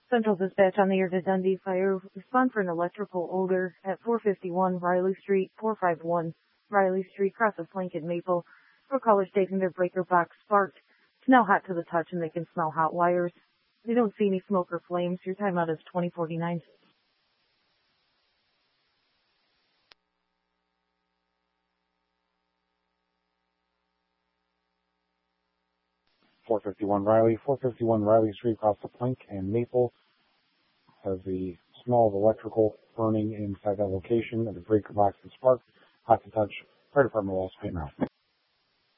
Central Dispatch on the air to Dundee Fire. Respond for an electrical odor at 451 Riley Street, 451 Riley Street, across the flank at Maple. For callers stating their breaker box sparked. It's now hot to the touch and they can smell hot wires. They don't see any smoke or flames. Your timeout is 2049. 451 Riley Street, across the Plank and Maple, has the smell of electrical burning inside that location, and the breaker box is sparked. Hot to touch. Fire Department will also pay now.